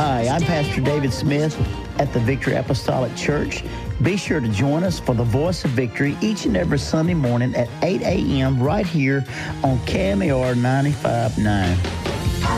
Hi, I'm Pastor David Smith at the Victory Apostolic Church. Be sure to join us for the Voice of Victory each and every Sunday morning at 8 a.m. right here on KMAR 95.9.